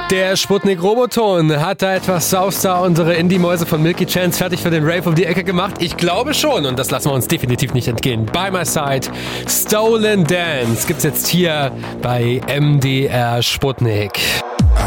Der Sputnik-Roboton hat da etwas Saustar unsere Indie-Mäuse von Milky Chance fertig für den Rave um die Ecke gemacht? Ich glaube schon und das lassen wir uns definitiv nicht entgehen. By My Side, Stolen Dance gibt's jetzt hier bei MDR Sputnik.